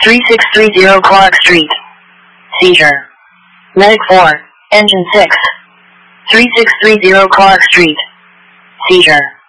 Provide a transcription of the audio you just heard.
3630 Clark Street. Seizure. Medic 4, Engine 6. 3630 Clark Street. Seizure.